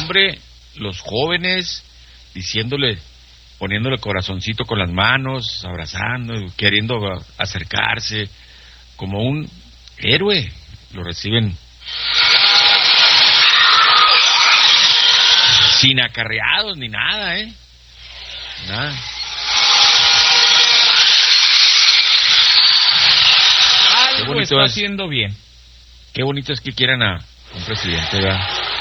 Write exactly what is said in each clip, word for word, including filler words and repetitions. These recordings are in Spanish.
hombre, los jóvenes, diciéndole, poniéndole corazoncito con las manos, abrazando, queriendo acercarse, como un héroe, lo reciben sin acarreados ni nada, ¿eh? Nada. Algo está es, haciendo bien. Qué bonito es que quieran a un presidente, ¿verdad?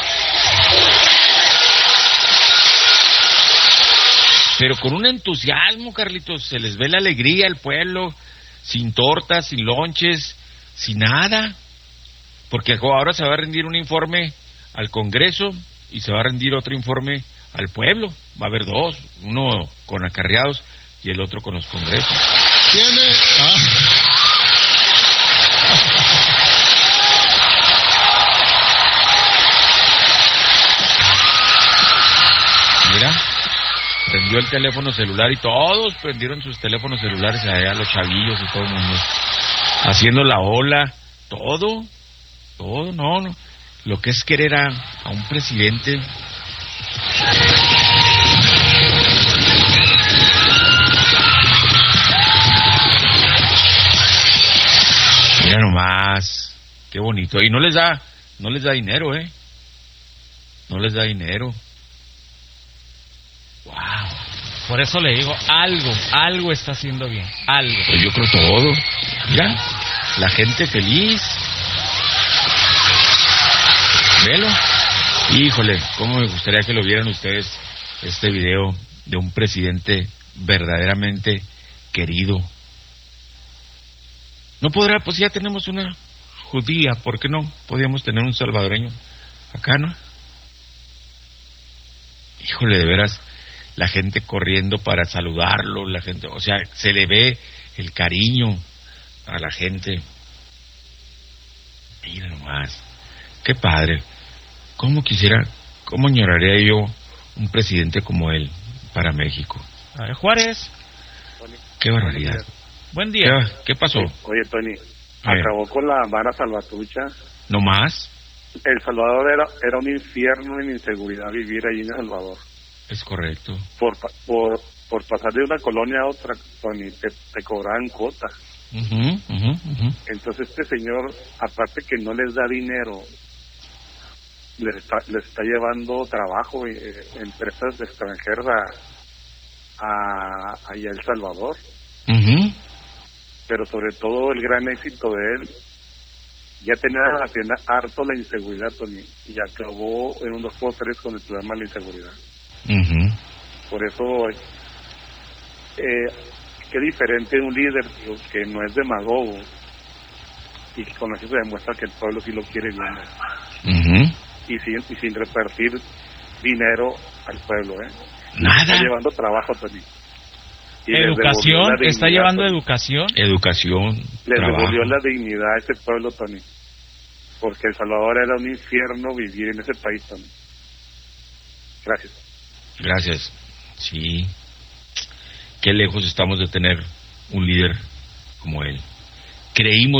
Pero con un entusiasmo, Carlitos, se les ve la alegría al pueblo, sin tortas, sin lonches, sin nada, porque ahora se va a rendir un informe al Congreso y se va a rendir otro informe al pueblo. Va a haber dos, uno con acarreados y el otro con los congresos. Tiene... Ah. Mira, prendió el teléfono celular y todos prendieron sus teléfonos celulares allá, los chavillos y todo el mundo, haciendo la ola, todo, todo, no, no, lo que es querer a, a un presidente. Mira nomás, qué bonito, y no les da, no les da dinero, eh, no les da dinero. Wow. Por eso le digo, algo, algo está haciendo bien, algo. Pues yo creo todo. Mira, la gente feliz. Velo. Híjole, cómo me gustaría que lo vieran ustedes, este video de un presidente verdaderamente querido. No podrá, pues ya tenemos una judía, ¿por qué no podíamos tener un salvadoreño acá, no? Híjole, de veras, la gente corriendo para saludarlo, la gente, o sea, se le ve el cariño a la gente. Mira nomás, qué padre. Cómo quisiera, cómo añoraría yo un presidente como él para México. A ver, Juárez. Tony, qué barbaridad. Buen día. ¿Qué, qué pasó? Oye, Tony, acabó con la vara salvatrucha. ¿No más? El Salvador era era un infierno en inseguridad vivir ahí en El Salvador. Es correcto. Por por por pasar de una colonia a otra, Tony, te, te cobraban cuota. Uh-huh, uh-huh, uh-huh. Entonces este señor, aparte que no les da dinero, les está, les está llevando trabajo, eh, empresas extranjeras a, a, a El Salvador. Uh-huh. Pero sobre todo el gran éxito de él, ya tenía la tienda harto la inseguridad, Tony, y acabó en un dos por tres con el problema de la inseguridad. Uh-huh. Por eso, eh, qué diferente un líder, tío, que no es demagogo y que con eso se demuestra que el pueblo sí lo quiere bien. Uh-huh. Y sin, y sin repartir dinero al pueblo, ¿eh? Nada. Está llevando trabajo, Tony. Y educación, está llevando Tony. educación. Educación, Les trabajo. devolvió la dignidad a ese pueblo, Tony. Porque El Salvador era un infierno vivir en ese país, Tony. Gracias. Gracias. Sí. Qué lejos estamos de tener un líder como él. Creímos